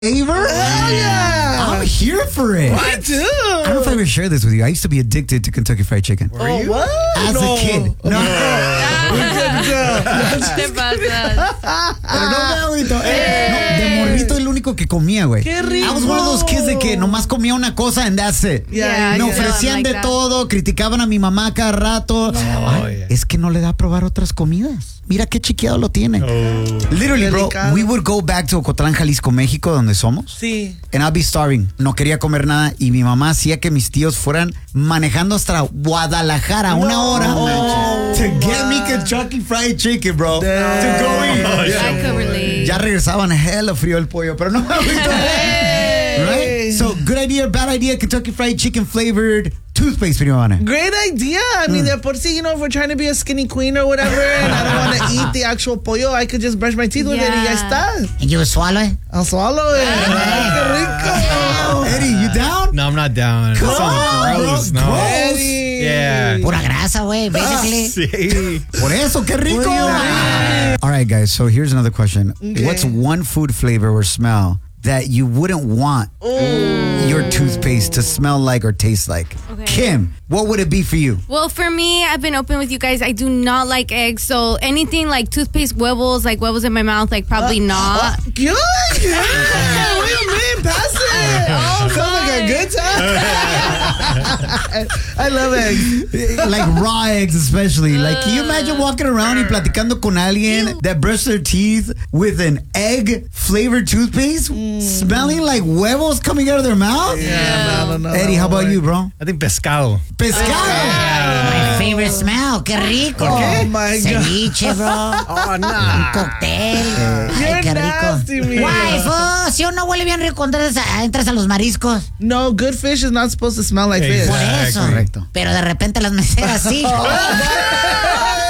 flavor? Hell yeah. I'm here for it. I do. I don't know if I ever shared this with you. I used to be addicted to Kentucky Fried Chicken. Were you? What? As a kid. No. ¿Qué pasa? Pero no me agüito. No, de morrito el único que comía, güey. ¡Qué rico! I was one of those kids de que nomás comía una cosa and that's it. Yeah, me yeah. ofrecían like de that. todo, criticaban a mi mamá cada rato. Ay, es que no le da a probar otras comidas. Mira qué chiqueado lo tiene. Literally, bro, Delicado. we would go back to Ocotlán, Jalisco, México, donde somos. Sí. And I'd be starving. No quería comer nada y mi mamá hacía que mis tíos fueran manejando hasta Guadalajara una hora to get me Kentucky Fried Chicken, bro. To go eat. I could relate. Ya regresaban hella frío el pollo, pero no me agüito. Right? So, good idea, bad idea, Kentucky Fried Chicken flavored toothpaste, prima Ana. Great idea. I mean, de por sí, if we're trying to be a skinny queen or whatever, and I don't want to eat the actual pollo, I could just brush my teeth with it y ya está. And you would swallow it? I'll swallow it. ¡Qué rico! Eddie, you down? No, I'm not down. Come That sounds on, gross. bro. No. Eddie. Yeah. Pura grasa, güey, basically. Sí. Por eso, qué rico. Well, All right, guys, so here's another question. Okay. What's one food flavor or smell that you wouldn't want your toothpaste to smell like or taste like? Okay. Kim, what would it be for you? Well, for me, I've been open with you guys. I do not like eggs, so anything like toothpaste, huevos, like huevos in my mouth, like probably not. Good. Yeah. What do you mean? Pass it. Sounds like a good time. I love eggs. Like raw eggs especially. Like, can you imagine walking around y platicando con alguien that brushed their teeth with an egg-flavored toothpaste? Smelling like huevos coming out of their mouth? Yeah, no. Eddie, how about you, bro? I think pescado. Pescado. My favorite smell, qué rico. Oh my God. Ceviche, bro. Oh, Un nah. cóctel. You're Ay, qué nasty, rico. man. Guay, si uno huele bien rico cuando entras a los mariscos. No, good fish is not supposed to smell like fish. Por Exactly. eso. Correcto. Pero de repente las meseras sí.